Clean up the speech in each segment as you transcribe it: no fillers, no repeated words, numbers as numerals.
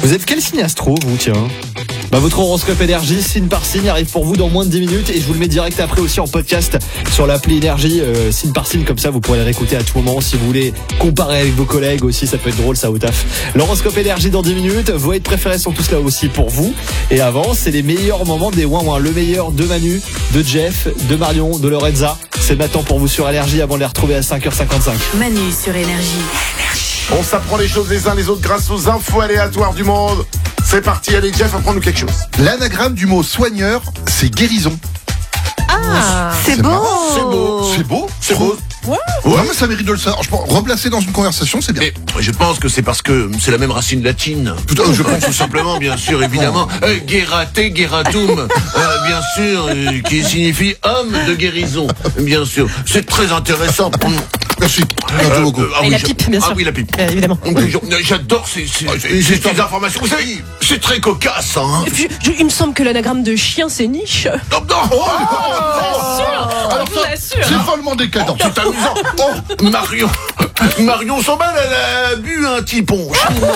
Vous êtes quel signe astro, vous, tiens? Votre horoscope énergie, signe par signe, arrive pour vous dans moins de 10 minutes et je vous le mets direct après aussi en podcast sur l'appli énergie, signe par signe, comme ça vous pourrez le réécouter à tout moment si vous voulez comparer avec vos collègues aussi, ça peut être drôle ça au taf. L'horoscope énergie dans 10 minutes, vos hits préférés sont tous là aussi pour vous. Et avant, c'est les meilleurs moments des ouin-ouin, le meilleur de Manu, de Jeff, de Marion, de Lorenza. C'est maintenant pour vous sur énergie avant de les retrouver à 5h55. Manu sur énergie. On s'apprend les choses les uns les autres grâce aux infos aléatoires du monde. C'est parti, allez Jeff, apprends-nous quelque chose. L'anagramme du mot soigneur, c'est guérison. C'est beau. C'est beau. C'est beau. C'est beau. Ouais, mais ça mérite de le savoir. Je pense, replacer dans une conversation, c'est bien. Mais je pense que c'est parce que c'est la même racine latine. Je pense tout simplement, bien sûr, évidemment. Gerate, geratum, bien sûr, qui signifie homme de guérison. Bien sûr. C'est très intéressant. Merci. Merci beaucoup. Et la pipe, bien sûr. Ah oui, la pipe. Évidemment. J'adore ces informations. Vous savez, c'est très cocasse, hein. Et puis, il me semble que l'anagramme de chien, c'est niche. Non, non. Alors ça, c'est follement décadent. C'est amusant. Oh, Marion s'en bat, elle a bu un petit punch.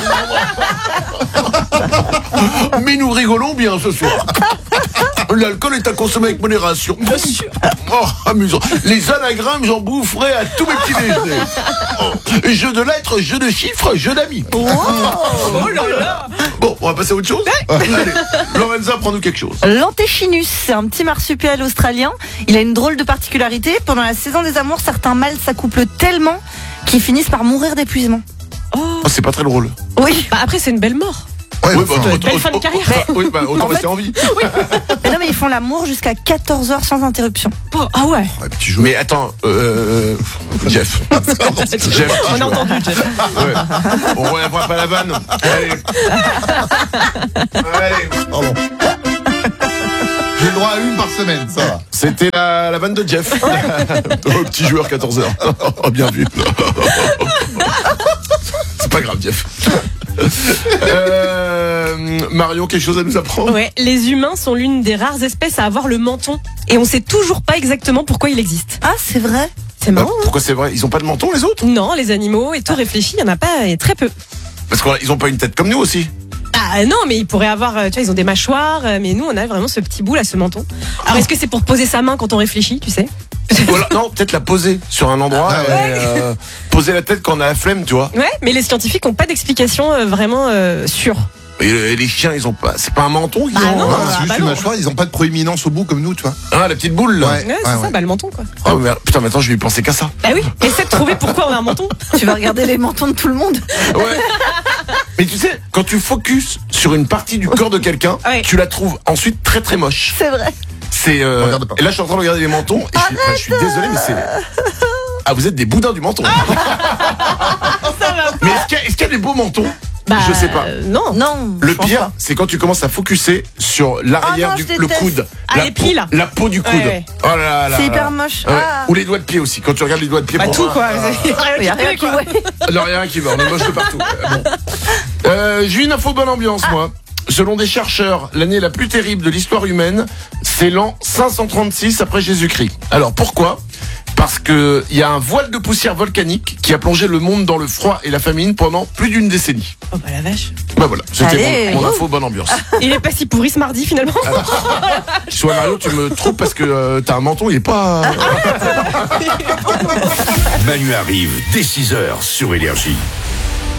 Mais nous rigolons bien ce soir. L'alcool est à consommer avec modération. Bien sûr. Oh, amusant. Les anagrammes, j'en boufferai à tous mes petits déjeuners. Oh, jeu de lettres, jeu de chiffres, jeu d'amis. Oh là là. Bon, on va passer à autre chose. Allez, Lorenza, prends-nous quelque chose. L'Antechinus, c'est un petit marsupial australien. Il a une drôle de particularité. Pendant la saison des amours, certains mâles s'accouplent tellement qu'ils finissent par mourir d'épuisement. Oh, c'est pas très drôle. Oui. Après, c'est une belle mort. Ouais, Oui, enfin, Belle fin de carrière. Oui, autant En rester fait- en vie. Mais non, mais ils font l'amour jusqu'à 14 heures sans interruption. Oh, ah ouais. ouais, petit jeu. Mais attends, Jeff. Jeff, On a entendu, Jeff. ouais. On relèvera pas la vanne. Allez. Allez. Pardon. J'ai le droit à une par semaine, ça va. C'était la vanne de Jeff. Oh, petit joueur 14h. Oh, bien vu. C'est pas grave, Jeff. Marion, quelque chose à nous apprendre? Ouais, les humains sont l'une des rares espèces à avoir le menton. Et on sait toujours pas exactement pourquoi il existe. Ah, c'est vrai. C'est marrant, hein? Pourquoi c'est vrai? Ils ont pas de menton, les autres? Non, les animaux, et tout réfléchi, il y en a pas, et très peu. Parce qu'ils ont pas une tête comme nous aussi. Ah non, mais ils pourraient avoir, tu vois, ils ont des mâchoires, mais nous, on a vraiment ce petit bout là, ce menton. Alors, est-ce que c'est pour poser sa main quand on réfléchit, tu sais? Voilà, non, peut-être la poser sur un endroit, poser la tête quand on a la flemme, tu vois. Ouais, mais les scientifiques ont pas d'explication vraiment sûre. Et les chiens, ils ont pas. C'est pas un menton qu'ils Ah ont. non. Non, hein. c'est juste bah une non. mâchoire, ils ont pas de proéminence au bout comme nous, tu vois. Ah, la petite boule là. Ouais. Ouais, c'est ça, bah le menton, quoi. Oh merde, putain, maintenant je vais y penser qu'à ça. Bah oui, essaie de trouver pourquoi on a un menton. Tu vas regarder les mentons de tout le monde. Ouais. Mais tu sais, quand tu focuses sur une partie du corps de quelqu'un, Ouais. tu la trouves ensuite très très moche. C'est vrai. C'est. Regarde pas. Et là, je suis en train de regarder les mentons et je suis désolé, mais c'est. Ah, vous êtes des boudins du menton. Mais est-ce qu'il y a des beaux mentons? Bah, Je sais pas. Non. Non. Le je pense pire, pas. c'est quand tu commences à focuser sur l'arrière Ah non, je le déteste. coude. Ah, les plis, peau, là. La peau du coude. Ouais. Oh là là là C'est là. hyper moche. Ouais. Ah. Ou les doigts de pied aussi. Quand tu regardes les doigts de pied Bah pour tout, quoi. Il y a rien qui. Ouais. Alors, il y a rien qui va, on est moche de partout. Bon. J'ai une info bonne ambiance, moi. Selon des chercheurs, l'année la plus terrible de l'histoire humaine, c'est l'an 536 après Jésus-Christ. Alors, pourquoi? Parce que il y a un voile de poussière volcanique qui a plongé le monde dans le froid et la famine pendant plus d'une décennie. Oh bah la vache. Bah voilà, c'était Allez. mon info bonne ambiance. Il est pas si pourri ce mardi finalement. Soit Mario, tu me trompes parce que t'as un menton, il est pas... Manu arrive dès 6h sur Énergie.